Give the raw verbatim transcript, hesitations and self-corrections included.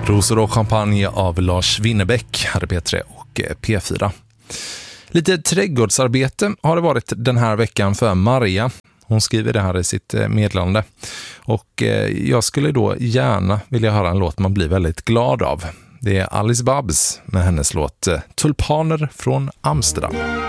Rosor och champagne av Lars Winnerbäck hade P tre och P fyra. Lite trädgårdsarbete har det varit den här veckan för Maria. Hon skriver det här i sitt meddelande. Och jag skulle då gärna vilja höra en låt man blir väldigt glad av. Det är Alice Babs med hennes låt Tulpaner från Amsterdam.